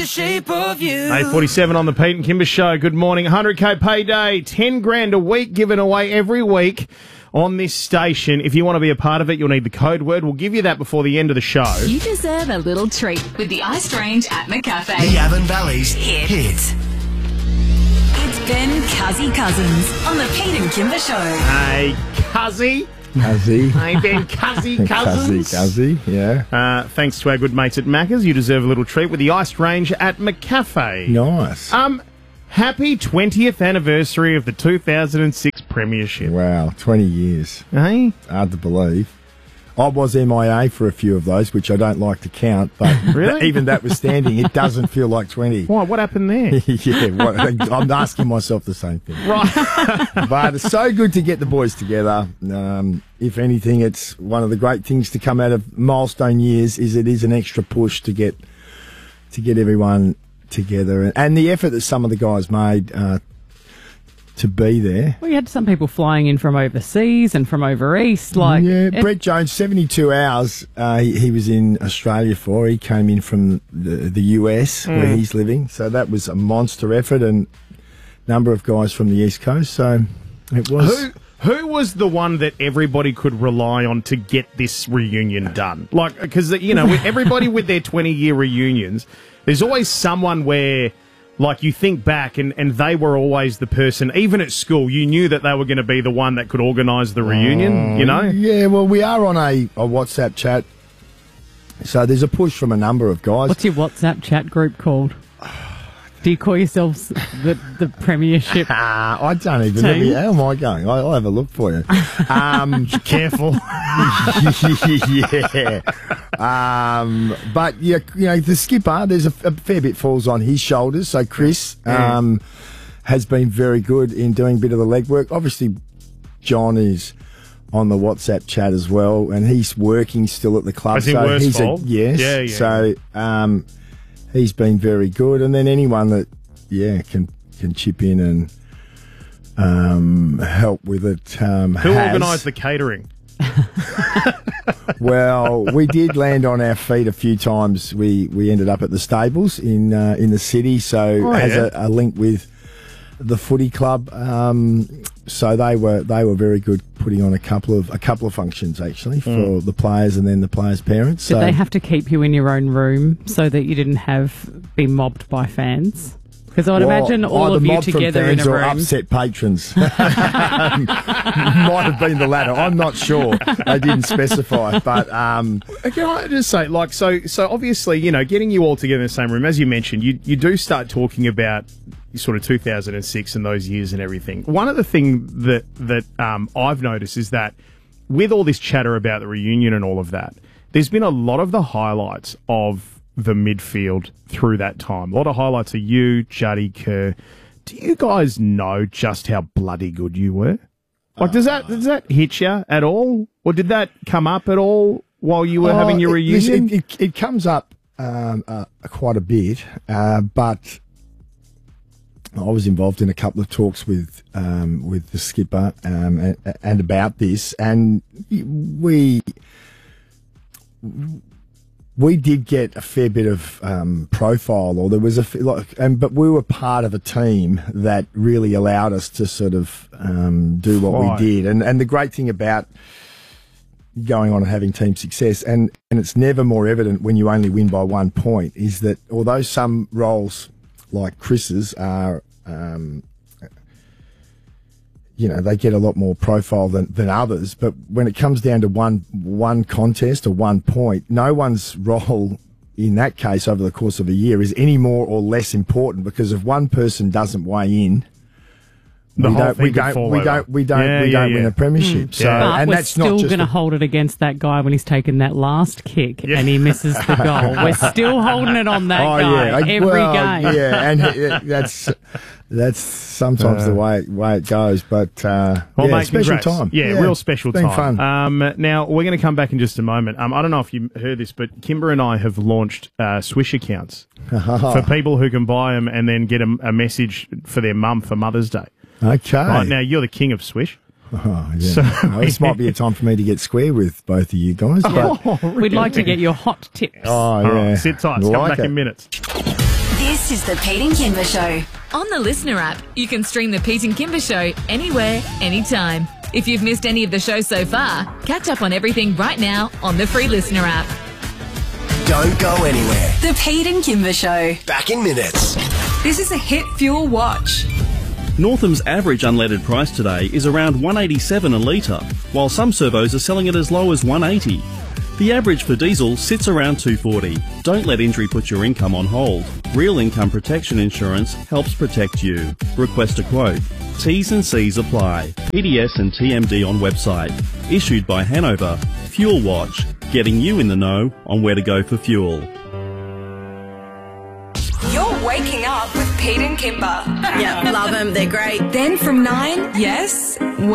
The shape of you. 8:47 on the Pete and Kimber Show. Good morning. 100k payday, 10 grand a week given away every week on this station. If you want to be a part of it, you'll need the code word. We'll give you that before the end of the show. You deserve a little treat with the Ice Range at McCafe. The Avon Valley's hit. It's Ben Cousins on the Pete and Kimber Show. Hey, Cuzzy. Cuzzy. Hey, Ben Cousins. Cuzzy, yeah. Thanks to our good mates at Macca's. You deserve a little treat with the Ice Range at McCafe. Nice. Happy 20th anniversary of the 2006 Premiership. Wow, 20 years. Hey? Hard to believe. I was MIA for a few of those, which I don't like to count, but Really? even that was standing, it doesn't feel like 20. Why? What happened there? Yeah, I'm asking myself the same thing. Right. But it's so good to get the boys together. If anything, it's one of the great things to come out of milestone years is it is an extra push to get everyone together. And the effort that some of the guys made to be there. Well, you had some people flying in from overseas and from over east. Brett Jones, 72 hours he was in Australia for. He came in from the US where he's living. So that was a monster effort and a number of guys from the East Coast. So it was... Who was the one that everybody could rely on to get this reunion done? Like, because, you know, with everybody with their 20-year reunions, there's always someone where... Like, you think back, and they were always the person, even at school, you knew that they were going to be the one that could organise the reunion, you know? Yeah, well, we are on a WhatsApp chat, so there's a push from a number of guys. What's your WhatsApp chat group called? Do you call yourselves the Premiership? I don't even know. How am I going? I'll have a look for you. Careful. Yeah. But, yeah, you know, the skipper, there's a fair bit falls on his shoulders. So Chris has been very good in doing a bit of the legwork. Obviously, John is on the WhatsApp chat as well, and he's working still at the club. As in Worsfold? Yes. Yeah. So he's been very good. And then anyone that, can chip in and help with it Who organised the catering? Well, we did land on our feet a few times. We ended up at the stables in the city, so a link with the footy club. So they were very good, putting on a couple of functions actually for the players and then the players' parents. Did they have to keep you in your own room so that you didn't be mobbed by fans? Because I'd imagine all of you together in a room. Or upset patrons. Might have been the latter. I'm not sure. They didn't specify. But can I just say, like, so obviously, you know, getting you all together in the same room, as you mentioned, you do start talking about sort of 2006 and those years and everything. One of the things that I've noticed is that with all this chatter about the reunion and all of that, there's been a lot of the highlights of the midfield through that time. A lot of highlights of you, Juddy, Kerr. Do you guys know just how bloody good you were? Like, does that hit you at all? Or did that come up at all while you were having your reunion? It comes up quite a bit, but I was involved in a couple of talks with the skipper and about this, and we did get a fair bit of profile, or there was but we were part of a team that really allowed us to sort of do what we did. And the great thing about going on and having team success, and it's never more evident when you only win by 1 point, is that although some roles like Chris's are, they get a lot more profile than others. But when it comes down to one contest or 1 point, no one's role in that case over the course of a year is any more or less important, because if one person doesn't weigh in, we don't win a premiership. So, But and we're that's still not just going to hold it against that guy when he's taken that last kick and he misses the goal. We're still holding it on that guy every game. Yeah, and that's sometimes the way it goes. But mate, special congrats. time. Yeah, real special been time. Fun. Now we're going to come back in just a moment. I don't know if you heard this, but Kimber and I have launched Swish accounts for people who can buy them and then get a message for their mum for Mother's Day. Okay. Right, now, you're the king of Swish. Oh, yeah. So, this might be a time for me to get square with both of you guys. But We'd like to get your hot tips. Oh, yeah. All right, sit tight. It's coming back in minutes. This is the Pete and Kimber Show. On the Listener app, you can stream the Pete and Kimber Show anywhere, anytime. If you've missed any of the show so far, catch up on everything right now on the free Listener app. Don't go anywhere. The Pete and Kimber Show. Back in minutes. This is a Hit Fuel Watch. Northam's average unleaded price today is around $1.87 a litre, while some servos are selling it as low as $1.80. The average for diesel sits around $2.40. Don't let injury put your income on hold. Real Income Protection Insurance helps protect you. Request a quote. T's and C's apply. PDS and TMD on website. Issued by Hanover. Fuel Watch. Getting you in the know on where to go for fuel. You're waking up with Pete and Kimber. Yeah, love them. They're great. Then from 9, yes,